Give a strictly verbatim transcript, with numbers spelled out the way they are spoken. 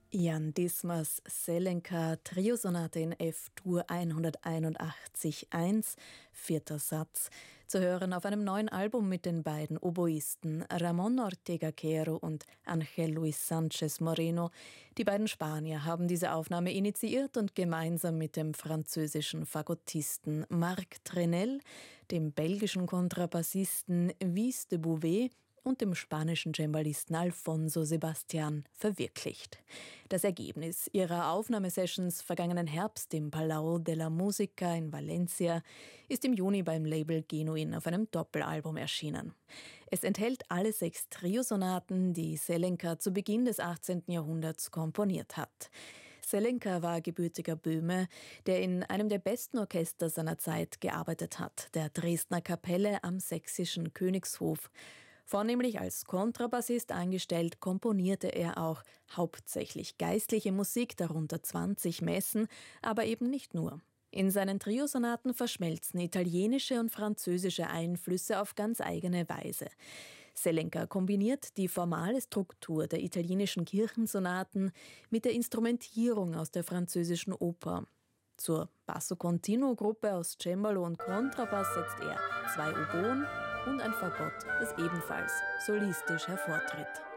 Jan Dismas Selenka Triosonate in F-Dur hunderteinundachtzig eins, vierter Satz, zu hören auf einem neuen Album mit den beiden Oboisten Ramón Ortega Quero und Ángel Luis Sánchez Moreno. Die beiden Spanier haben diese Aufnahme initiiert und gemeinsam mit dem französischen Fagottisten Marc Trenel, dem belgischen Kontrabassisten Wies de Bouvet und dem spanischen Cembalisten Alfonso Sebastián verwirklicht. Das Ergebnis ihrer Aufnahmesessions vergangenen Herbst im Palau de la Música in Valencia ist im Juni beim Label Genuin auf einem Doppelalbum erschienen. Es enthält alle sechs Triosonaten, die Selenka zu Beginn des achtzehnten Jahrhunderts komponiert hat. Selenka war gebürtiger Böhme, der in einem der besten Orchester seiner Zeit gearbeitet hat, der Dresdner Kapelle am sächsischen Königshof. Vornehmlich als Kontrabassist angestellt, komponierte er auch hauptsächlich geistliche Musik, darunter zwanzig Messen, aber eben nicht nur. In seinen Triosonaten verschmelzen italienische und französische Einflüsse auf ganz eigene Weise. Selenka kombiniert die formale Struktur der italienischen Kirchensonaten mit der Instrumentierung aus der französischen Oper. Zur Basso Continuo Gruppe aus Cembalo und Kontrabass setzt er zwei Oboen und ein Fagott, das ebenfalls solistisch hervortritt.